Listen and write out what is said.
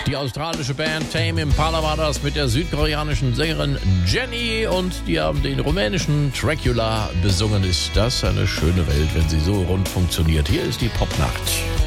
Die australische Band Tame Impala war das mit der südkoreanischen Sängerin Jenny und die haben den rumänischen Dracula besungen. Ist das eine schöne Welt, wenn sie so rund funktioniert? Hier ist die Popnacht.